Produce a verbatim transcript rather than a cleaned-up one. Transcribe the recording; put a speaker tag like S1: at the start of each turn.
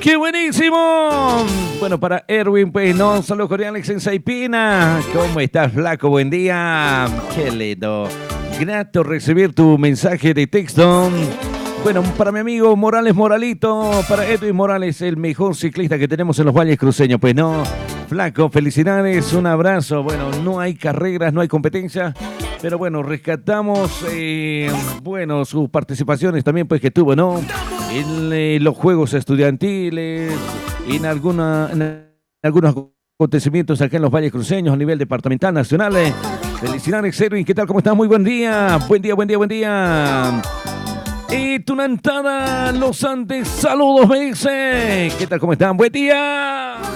S1: qué buenísimo! Bueno, para Erwin, pues no, saludos cordiales en Saipina. ¿Cómo estás, flaco? Buen día. Qué lindo. Grato recibir tu mensaje de texto. Bueno, para mi amigo Morales Moralito, para Edwin Morales, el mejor ciclista que tenemos en los valles cruceños. Pues no, flaco, felicidades, un abrazo. Bueno, no hay carreras, no hay competencia, pero bueno, rescatamos, eh, bueno, sus participaciones también, pues que tuvo, ¿no? En eh, los juegos estudiantiles, en, alguna, en algunos acontecimientos acá en los valles cruceños a nivel departamental, nacional. Eh. Felicidades, Edwin, ¿qué tal? ¿Cómo estás? Muy buen día, buen día, buen día, buen día. Y Tunantada, Los Andes, saludos, me dice. ¿Qué tal? ¿Cómo están? Buen día.